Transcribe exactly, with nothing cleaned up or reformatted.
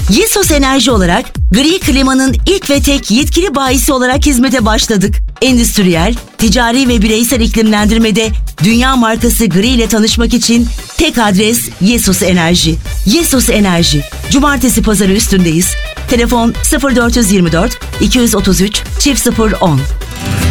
Yesos Enerji olarak gri klimanın ilk ve tek yetkili bayisi olarak hizmete başladık. Endüstriyel, ticari ve bireysel iklimlendirmede dünya markası Gri ile tanışmak için tek adres Yesos Enerji. Yesos Enerji. Cumartesi pazarı üstündeyiz. Telefon sıfır dört yüz yirmi dört iki yüz otuz üç çift sıfır on.